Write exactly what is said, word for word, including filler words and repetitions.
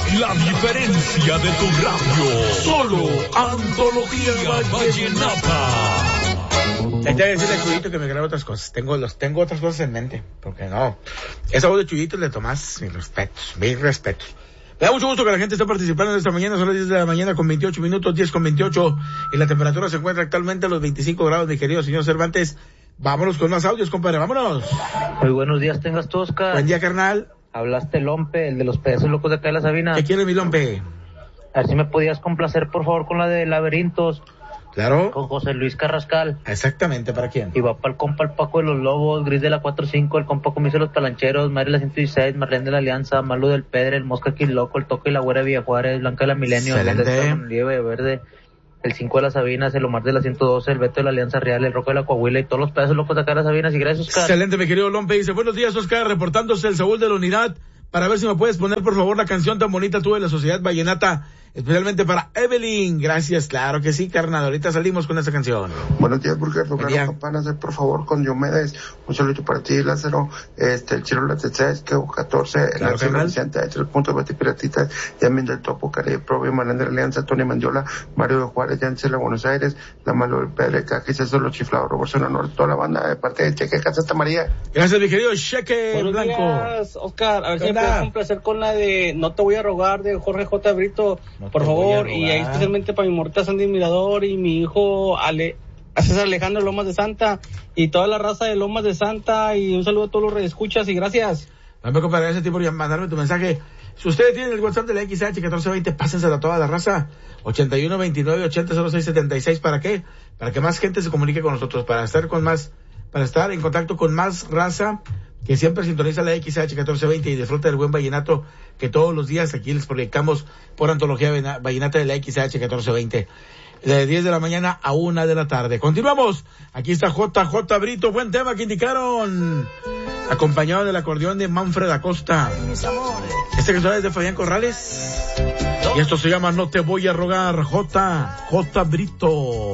La diferencia de tu radio. Solo Antología Vallenata. Hay que decirle a Chuyito que me grabe otras cosas. Tengo los, tengo otras cosas en mente. Porque no. Esa voz de Chuyito le tomás mis respetos, mis respetos. Me da mucho gusto que la gente esté participando esta mañana. Son las diez de la mañana con veintiocho minutos, diez con veintiocho. Y la temperatura se encuentra actualmente a los veinticinco grados, mi querido señor Cervantes. Vámonos con más audios, compadre. Vámonos. Muy buenos días, tengas tú, Oscar. Buen día, carnal. Hablaste Lompe, el de los pedazos locos de acá de la Sabina. ¿Qué quiere mi Lompe? A ver si me podías complacer, por favor, con la de Laberintos. Claro. Con José Luis Carrascal. Exactamente, ¿para quién? Y va para el compa el Paco de los Lobos, Gris de la cuatro cinco, el compa Comiso de los Palancheros, Mari la ciento dieciséis, Marlene de la Alianza, Malu del Pedre, el Mosca aquí loco, el Toque y la Güera de Villa Juárez, Blanca de la Milenio, el de Nieve Verde, el cinco de las Sabinas, el Omar de la ciento doce, el Beto de la Alianza Real, el Roco de la Coahuila y todos los pedazos locos de acá de las Sabinas. Y gracias, Oscar. Excelente, mi querido Lompe. Dice, buenos días, Oscar, reportándose el Saúl de la Unidad, para ver si me puedes poner, por favor, la canción tan bonita tú de la Sociedad Vallenata, especialmente para Evelyn. Gracias, claro que sí, carnal. Ahorita salimos con esa canción. Buenos días, Burger. Lograr campanas, por favor, con Diomedes. Un saludo para ti, Lázaro. Este, el Chiro Lateces, que catorce, el Arcelo Vicente, tres puntos, Betty Piratitas, Yamin del Topo, Caribe Probio, Manuel de la Alianza, Tony Mandiola, Mario de Juárez, Yancela, Buenos Aires, La Malo del Pedre, Caja y César Los Chiflados, Roberto Norte, toda la banda de parte de Cheque, Casa Santa María. Gracias, mi querido Cheque Buenos Blanco. Días, Oscar. A ver si me puedes complacer con la de No te voy a rogar de Jorge J. Brito, no por favor. Y ahí especialmente para mi morta Sandy Mirador y mi hijo Ale, a César Alejandro Lomas de Santa y toda la raza de Lomas de Santa, y un saludo a todos los redescuchas y gracias. No me compadre, ese tipo de mandarme tu mensaje. Si ustedes tienen el WhatsApp de la X H catorce veinte, pásenselo a toda la raza. ochenta y uno veintinueve ochenta cero seis setenta y seis. ¿Para qué? Para que más gente se comunique con nosotros, para estar con más, para estar en contacto con más raza que siempre sintoniza la X H catorce veinte y disfruta del buen vallenato que todos los días aquí les proyectamos por Antología Vallenata de la X H catorce veinte. De diez de la mañana a una de la tarde. Continuamos. Aquí está J J Brito. Buen tema que indicaron. Acompañado del acordeón de Manfred Acosta. Este canción es de Fabián Corrales. Y esto se llama No te voy a rogar. J J Brito.